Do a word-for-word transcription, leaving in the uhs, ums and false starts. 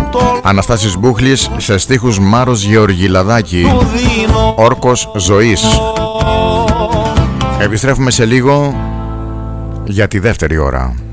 Αναστάσης Μπούχλης σε στίχους Μάρος Γεωργιλαδάκη. Όρκος ζωής. Επιστρέφουμε σε λίγο για τη δεύτερη ώρα.